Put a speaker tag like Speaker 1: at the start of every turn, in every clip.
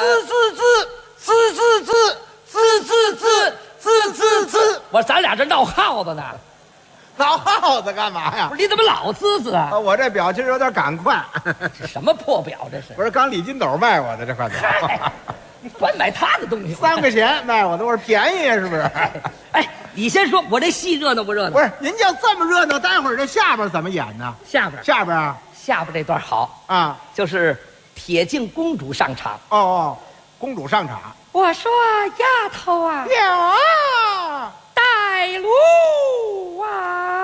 Speaker 1: 我咱俩这闹耗子呢，
Speaker 2: 闹耗子干嘛呀
Speaker 1: 不？是你怎么老啊？
Speaker 2: 我这表情有点赶快。
Speaker 1: 这什么破表这是？
Speaker 2: 不是刚李金斗卖我的这块表，
Speaker 1: 你管买他的东西
Speaker 2: 3块钱卖我的，我说便宜呀，是不是？
Speaker 1: 哎，你先说，我这戏热闹不热闹？
Speaker 2: 不是，您要这么热闹，待会儿这下边怎么演呢？
Speaker 1: 下边
Speaker 2: 下边啊
Speaker 1: 这段好，
Speaker 2: 啊
Speaker 1: 就是铁镜公主上场。
Speaker 2: 哦，公主上场。
Speaker 1: 我说丫头啊，
Speaker 2: 有啊，
Speaker 1: 带路啊，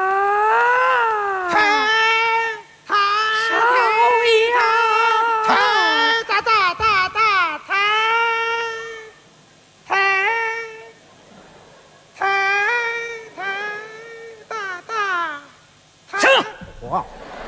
Speaker 2: 抬
Speaker 1: 少呀，
Speaker 2: 抬大大大大抬大大抬。
Speaker 1: 行了，
Speaker 2: 我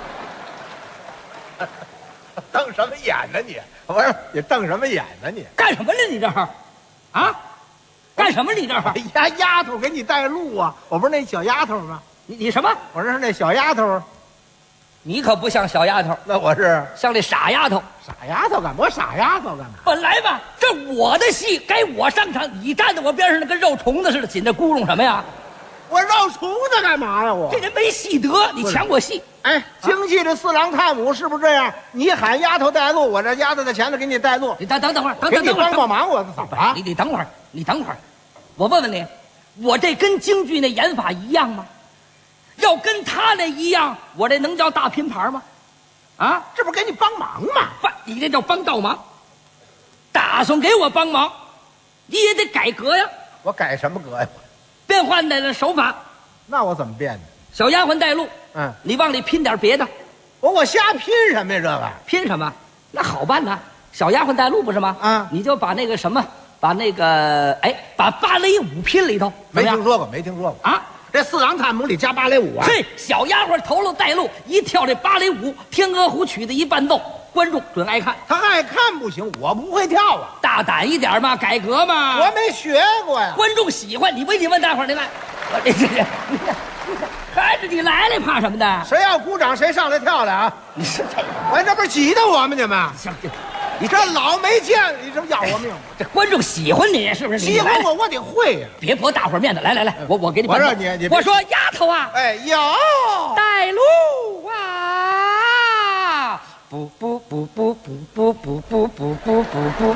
Speaker 2: 瞪什么眼呢你？不是你瞪什么眼呢你？
Speaker 1: 干什么呢你这儿？啊，干什么你这儿？
Speaker 2: 丫头给你带路啊！我不是那小丫头吗？
Speaker 1: 你什么？
Speaker 2: 我这是那小丫头，
Speaker 1: 你可不像小丫头，
Speaker 2: 那我是
Speaker 1: 像这傻丫头。
Speaker 2: 傻丫头干嘛？我傻丫头干嘛？
Speaker 1: 本来吧，这我的戏该我上场，你站在我边上那跟肉虫子似的，紧着咕噜什么呀？
Speaker 2: 我绕虫子干嘛呀？我
Speaker 1: 这人没戏得，你抢我戏。
Speaker 2: 哎，京戏这4郎探母是不是这样？你喊丫头带路，我这丫头在前头给你带路。
Speaker 1: 你等会儿，
Speaker 2: 给你帮忙，我怎么了？
Speaker 1: 你等会儿，我问问你，我这跟京剧那演法一样吗？要跟他那一样，我这能叫大拼盘吗？啊，
Speaker 2: 这不是给你帮忙吗？
Speaker 1: 你这叫帮倒忙。打算给我帮忙，你也得改革呀，
Speaker 2: 我改什么革呀？
Speaker 1: 变换的手法。
Speaker 2: 那我怎么变呢？
Speaker 1: 小丫鬟带路，你往里拼点别的。
Speaker 2: 我瞎拼什么呀？这个
Speaker 1: 拼什么？那好办呐，小丫鬟带路不是吗？
Speaker 2: 啊，
Speaker 1: 你就把那个什么，把那个把芭蕾舞拼里头。
Speaker 2: 没听说过
Speaker 1: 啊！
Speaker 2: 这4郎探母里加芭蕾舞啊？
Speaker 1: 嘿，小丫鬟头颅带路，一跳这芭蕾舞，《天鹅湖》曲子一伴奏，观众准爱看。
Speaker 2: 他爱看不行，我不会跳啊。
Speaker 1: 大胆一点嘛，改革嘛。
Speaker 2: 我没学过呀。
Speaker 1: 观众喜欢你，问大伙儿，你来，孩子，你来怕什么的？
Speaker 2: 谁要鼓掌，谁上来跳来啊？
Speaker 1: 你是这，
Speaker 2: 哎，这不是挤得我们你们？
Speaker 1: 行，
Speaker 2: 你这老没见，你这要我命？
Speaker 1: 这观众喜欢你，是不是？
Speaker 2: 喜欢我，我得会呀。
Speaker 1: 别驳大伙儿面子，来，我给你。
Speaker 2: 我让你，
Speaker 1: 我说丫头啊，
Speaker 2: 哎，有
Speaker 1: 带路啊！不。